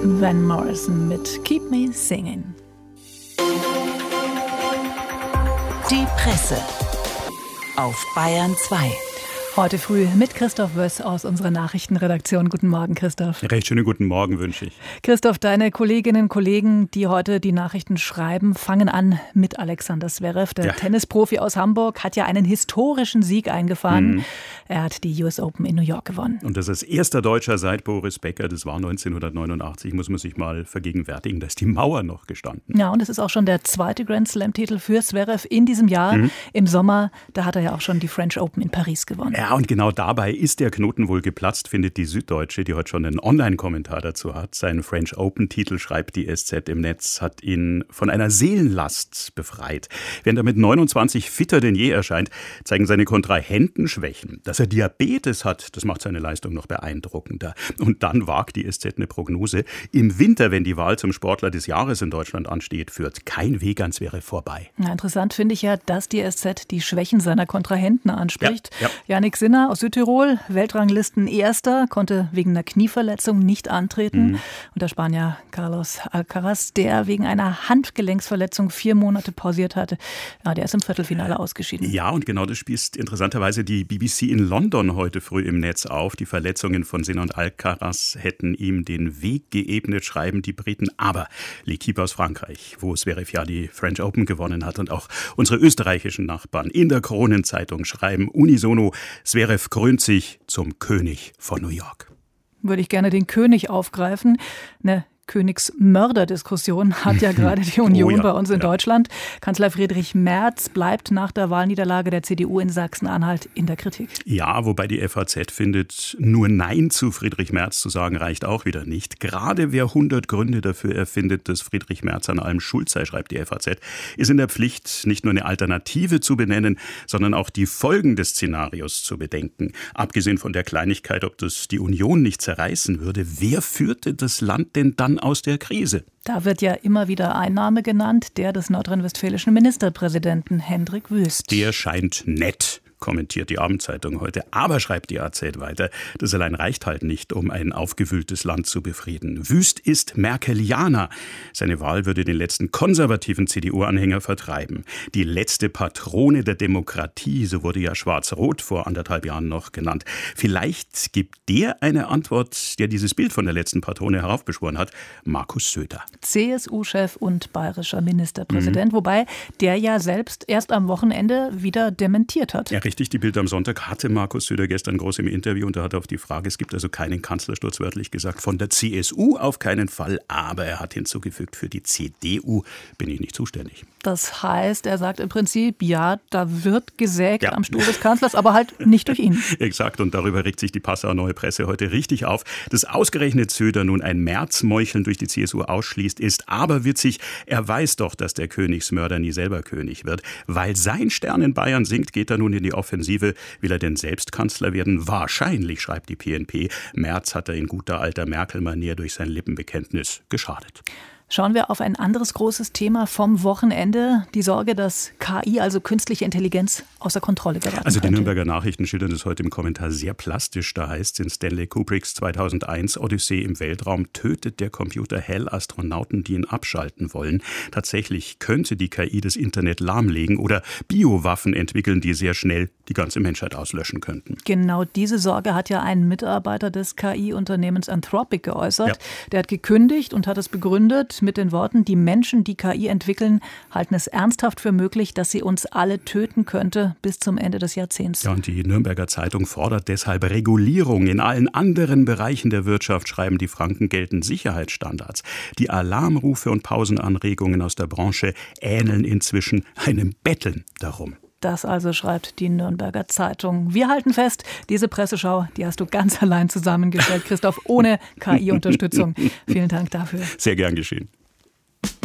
Van Morrison mit Keep Me Singing. Die Presse auf Bayern 2. Heute früh mit Christoph Wöss aus unserer Nachrichtenredaktion. Guten Morgen, Christoph. Recht schönen guten Morgen wünsche ich. Christoph, deine Kolleginnen und Kollegen, die heute die Nachrichten schreiben, fangen an mit Alexander Zverev. Der Tennisprofi aus Hamburg hat ja einen historischen Sieg eingefahren. Er hat die US Open in New York gewonnen. Und das ist erster Deutscher seit Boris Becker. Das war 1989, muss man sich mal vergegenwärtigen. Da ist die Mauer noch gestanden. Ja, und es ist auch schon der zweite Grand Slam-Titel für Zverev in diesem Jahr. Im Sommer, da hat er ja auch schon die French Open in Paris gewonnen. Ja, und genau dabei ist der Knoten wohl geplatzt, findet die Süddeutsche, die heute schon einen Online-Kommentar dazu hat. Seinen French Open-Titel, schreibt die SZ im Netz, hat ihn von einer Seelenlast befreit. Während er mit 29 fitter denn je erscheint, zeigen seine Kontrahenten Schwächen. Dass er Diabetes hat, das macht seine Leistung noch beeindruckender. Und dann wagt die SZ eine Prognose. Im Winter, wenn die Wahl zum Sportler des Jahres in Deutschland ansteht, führt kein Weg ans Wäre vorbei. Ja, interessant finde ich ja, dass die SZ die Schwächen seiner Kontrahenten anspricht. Ja. Yannick Sinner aus Südtirol, Weltranglisten Erster, konnte wegen einer Knieverletzung nicht antreten. Und der Spanier Carlos Alcaraz, der wegen einer Handgelenksverletzung 4 Monate pausiert hatte, ja, der ist im Viertelfinale ausgeschieden. Ja, und genau das spießt interessanterweise die BBC in London heute früh im Netz auf. Die Verletzungen von Sinner und Alcaraz hätten ihm den Weg geebnet, schreiben die Briten. Aber L'Équipe aus Frankreich, wo Zverev ja die French Open gewonnen hat, und auch unsere österreichischen Nachbarn in der Kronenzeitung schreiben unisono, Zverev krönt sich zum König von New York. Würde ich gerne den König aufgreifen. Eine Königsmörderdiskussion hat ja gerade die Union bei uns in Deutschland. Kanzler Friedrich Merz bleibt nach der Wahlniederlage der CDU in Sachsen-Anhalt in der Kritik. Ja, wobei die FAZ findet, nur Nein zu Friedrich Merz zu sagen, reicht auch wieder nicht. Gerade wer 100 Gründe dafür erfindet, dass Friedrich Merz an allem schuld sei, schreibt die FAZ, ist in der Pflicht, nicht nur eine Alternative zu benennen, sondern auch die Folgen des Szenarios zu bedenken. Abgesehen von der Kleinigkeit, ob das die Union nicht zerreißen würde, wer führte das Land denn dann aus der Krise? Da wird ja immer wieder ein Name genannt, der des nordrhein-westfälischen Ministerpräsidenten Hendrik Wüst. Der scheint nett, kommentiert die Abendzeitung heute. Aber, schreibt die AZ weiter, das allein reicht halt nicht, um ein aufgewühltes Land zu befrieden. Wüst ist Merkelianer. Seine Wahl würde den letzten konservativen CDU-Anhänger vertreiben. Die letzte Patrone der Demokratie, so wurde ja Schwarz-Rot vor 1,5 Jahren noch genannt. Vielleicht gibt der eine Antwort, der dieses Bild von der letzten Patrone heraufbeschworen hat, Markus Söder. CSU-Chef und bayerischer Ministerpräsident, wobei der ja selbst erst am Wochenende wieder dementiert hat. Ja, richtig. Die Bild am Sonntag hatte Markus Söder gestern groß im Interview, und da hat er auf die Frage, es gibt also keinen Kanzlersturz, wörtlich gesagt, von der CSU auf keinen Fall, aber er hat hinzugefügt, für die CDU bin ich nicht zuständig. Das heißt, er sagt im Prinzip, ja, da wird gesägt am Stuhl des Kanzlers, aber halt nicht durch ihn. Exakt, und darüber regt sich die Passauer Neue Presse heute richtig auf. Dass ausgerechnet Söder nun ein Märzmeucheln durch die CSU ausschließt, ist aber witzig. Er weiß doch, dass der Königsmörder nie selber König wird. Weil sein Stern in Bayern sinkt, geht er nun in die Offensive. Will er denn selbst Kanzler werden? Wahrscheinlich, schreibt die PNP. Merz hat er in guter alter Merkel-Manier durch sein Lippenbekenntnis geschadet. Schauen wir auf ein anderes großes Thema vom Wochenende. Die Sorge, dass KI, also künstliche Intelligenz, außer Kontrolle geraten Also die könnte. Nürnberger Nachrichten schildern es heute im Kommentar sehr plastisch. Da heißt es, in Stanley Kubricks 2001 Odyssee im Weltraum tötet der Computer hell Astronauten, die ihn abschalten wollen. Tatsächlich könnte die KI das Internet lahmlegen oder Biowaffen entwickeln, die sehr schnell die ganze Menschheit auslöschen könnten. Genau diese Sorge hat ja ein Mitarbeiter des KI-Unternehmens Anthropic geäußert. Ja. Der hat gekündigt und hat es begründet mit den Worten, die Menschen, die KI entwickeln, halten es ernsthaft für möglich, dass sie uns alle töten könnte bis zum Ende des Jahrzehnts. Ja, und die Nürnberger Zeitung fordert deshalb Regulierung. In allen anderen Bereichen der Wirtschaft, schreiben die Franken, gelten Sicherheitsstandards. Die Alarmrufe und Pausenanregungen aus der Branche ähneln inzwischen einem Betteln darum. Das also schreibt die Nürnberger Zeitung. Wir halten fest, diese Presseschau, die hast du ganz allein zusammengestellt, Christoph, ohne KI-Unterstützung. Vielen Dank dafür. Sehr gern geschehen.